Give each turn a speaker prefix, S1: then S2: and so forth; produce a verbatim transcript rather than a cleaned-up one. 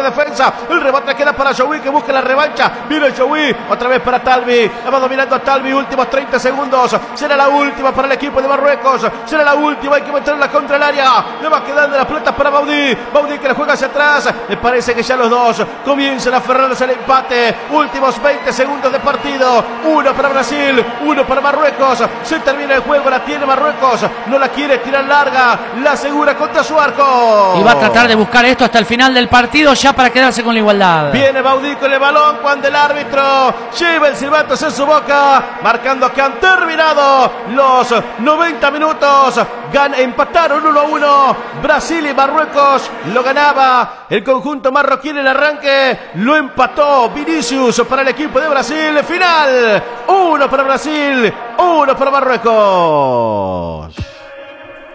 S1: defensa. El rebote queda para Joey, que busca la revancha. Viene Joey, otra vez para Talvi. La va dominando a Talvi, últimos treinta segundos. Será la última para el equipo de Marruecos. Será la última, hay que meterla contra el área. Le va quedando las pelotas para Baudí. Baudí que la juega hacia atrás. Me parece que ya los dos comienzan a aferrarse al empate. Últimos veinte segundos de partido. Uno para Brasil, uno para Marruecos. Se termina el juego, la tiene Marruecos. No la quiere tirar larga. La asegura contra su arco.
S2: Y va a tratar de buscar esto hasta el final del partido, ya para quedarse con la igualdad.
S1: Viene Baudí con el balón cuando el árbitro lleva el silbato en su boca, marcando que han terminado los noventa minutos. Gan empataron uno a uno. Brasil y Marruecos. Lo ganaba el conjunto marroquí en el arranque. Lo empató Vinicius para el equipo de Brasil. Final. Uno para Brasil, uno para Marruecos.